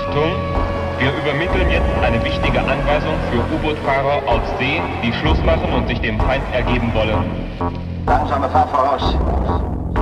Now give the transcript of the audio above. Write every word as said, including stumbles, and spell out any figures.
Achtung, wir übermitteln jetzt eine wichtige Anweisung für U-Boot-Fahrer auf See, die Schluss machen und sich dem Feind ergeben wollen. Langsame Fahrt voraus.